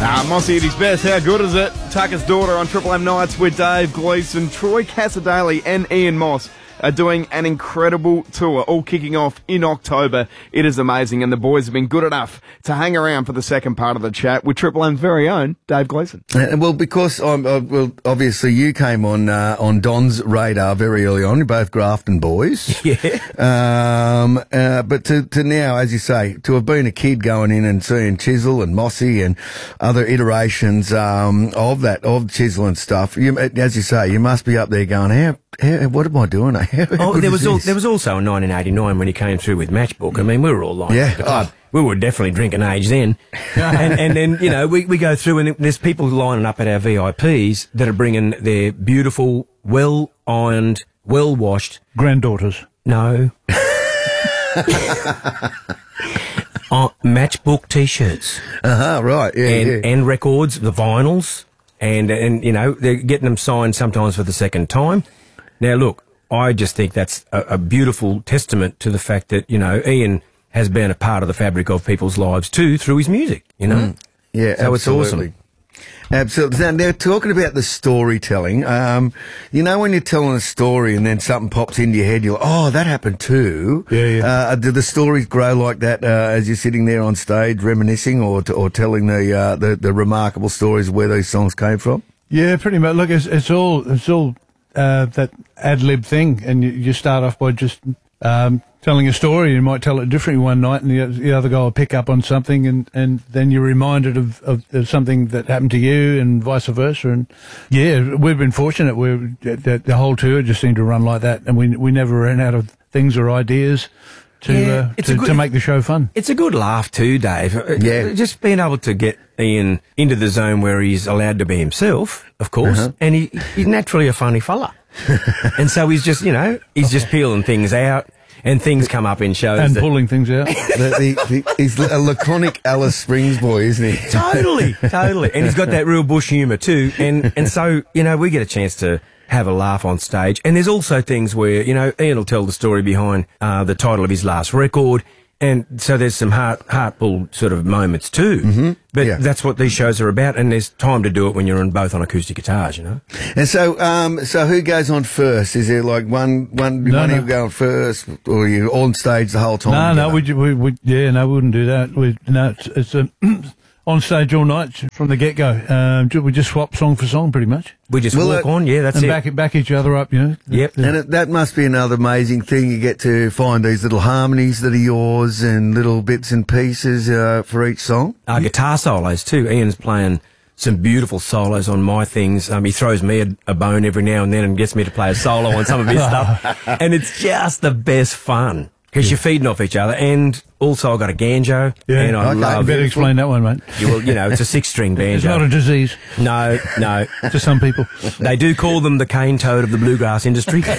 Mossy at his best. How good is it? Tucker's Daughter on Triple M Nights with Dave Gleeson. Troy Casadale and Ian Moss are doing an incredible tour, all kicking off in October. It is amazing, and the boys have been good enough to hang around for the second part of the chat with Triple M's very own Dave Gleeson. Well, because obviously you came on Don's radar very early on. You're both Grafton boys. Yeah. But to now, as you say, to have been a kid going in and seeing Chisel and Mossy and other iterations of Chisel and stuff, as you say, you must be up there going, what am I doing? There was also in 1989 when he came through with Matchbook. I mean, we were all lined up at the club. We were definitely drinking age then. and then, you know, we go through and there's people lining up at our VIPs that are bringing their beautiful, well-ironed, well-washed... granddaughters. No. Matchbook T-shirts. Right. And records, the vinyls. And, you know, they're getting them signed sometimes for the second time. Now, look, I just think that's a beautiful testament to the fact that, you know, Ian has been a part of the fabric of people's lives too through his music, you know? Yeah, so absolutely. It's awesome. Absolutely. Now, talking about the storytelling, you know when you're telling a story and then something pops into your head, you're like, oh, that happened too. Yeah. Do the stories grow like that as you're sitting there on stage reminiscing or telling the remarkable stories of where these songs came from? Yeah, pretty much. Look, it's all that ad-lib thing, and you start off by just telling a story. You might tell it differently one night, and the other guy will pick up on something, and then you're reminded of something that happened to you, and vice versa. And yeah, we've been fortunate. The whole tour just seemed to run like that, and we never ran out of things or ideas to make the show fun. It's a good laugh too, Dave. Yeah. Just being able to get Ian into the zone where he's allowed to be himself, of course, and he's naturally a funny fella. And so he's just, you know, peeling things out. And things come up in shows. And pulling things out. He's a laconic Alice Springs boy, isn't he? Totally. And he's got that real bush humour too. And so, you know, we get a chance to have a laugh on stage. And there's also things where, you know, Ian will tell the story behind the title of his last record. And so there's some heart-pull sort of moments too. Mm-hmm. But that's what these shows are about, and there's time to do it when you're both on acoustic guitars, you know. And so who goes on first? Is there like one who go on first, or are you on stage the whole time? No, we wouldn't do that. It's on stage all night from the get-go. We just swap song for song, pretty much. We just walk on, that's it. And back each other up, you know. Yep. And that must be another amazing thing. You get to find these little harmonies that are yours and little bits and pieces for each song. Guitar solos too. Ian's playing some beautiful solos on my things. He throws me a bone every now and then and gets me to play a solo on some of his stuff. And it's just the best fun. Because you're feeding off each other, and also I've got a banjo, and I love... You better explain that one, mate. Well, you know, it's a 6-string banjo. It's not a disease. No. To some people. They do call them the cane toad of the bluegrass industry. but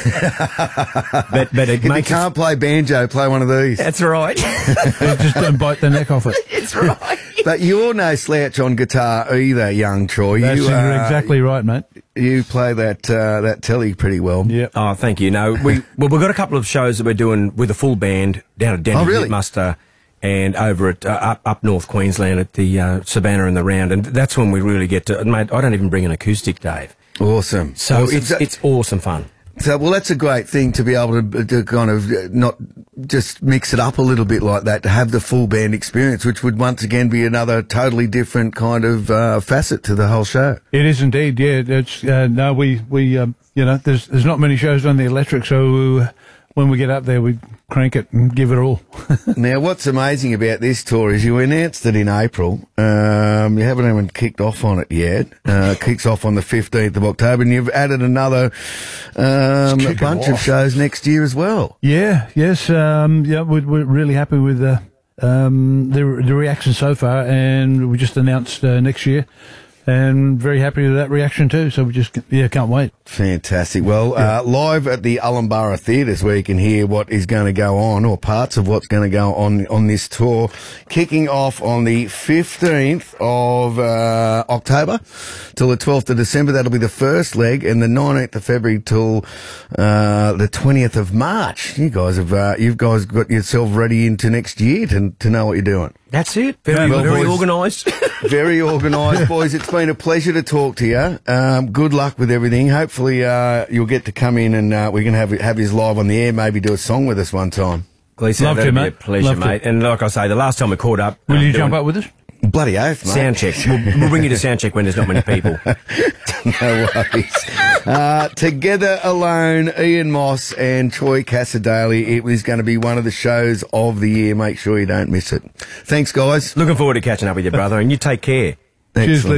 it if you can't play banjo, play one of these. That's right. Just don't bite the neck off it. It's right. But you're no slouch on guitar either, young Troy. You're exactly right, mate. You play that telly pretty well. Yeah. Oh, thank you. No, we've got a couple of shows that we're doing with a full band down at Denny Muster and over at up North Queensland at the Savannah and the Round, and that's when we really get to. Mate, I don't even bring an acoustic, Dave. Awesome. So it's awesome fun. So, well, that's a great thing to be able to kind of not just mix it up a little bit like that, to have the full band experience, which would once again be another totally different kind of facet to the whole show. It is indeed, yeah. It's we you know, there's not many shows on the electric, so when we get up there, we crank it and give it all. Now, what's amazing about this tour is you announced it in April. You haven't even kicked off on it yet. Kicks off on the 15th of October, and you've added another bunch of shows next year as well. Yeah, yes, we're really happy with the reaction so far, and we just announced next year. And very happy with that reaction too. So we just, can't wait. Fantastic. Well, live at the Ullenborough Theatres, where you can hear what is going to go on, or parts of what's going to go on this tour, kicking off on the 15th of October till the 12th of December. That'll be the first leg, and the 19th of February till the 20th of March. You guys got yourself ready into next year to know what you're doing. That's it. Very, Well, very boys. organised. Very organised, boys. It's been a pleasure to talk to you. Good luck with everything. Hopefully, you'll get to come in and we can have his live on the air. Maybe do a song with us one time. Gleeson, Love to, that'd be mate. a pleasure, Love to. mate. And like I say, the last time we caught up... Will you doing jump up with us? Bloody oath, mate. Sound check. We'll bring you to sound check when there's not many people. No worries. Together Alone, Ian Moss and Troy Cassadaly. It was going to be one of the shows of the year. Make sure you don't miss it. Thanks, guys. Looking forward to catching up with you, brother, and you take care. Excellent.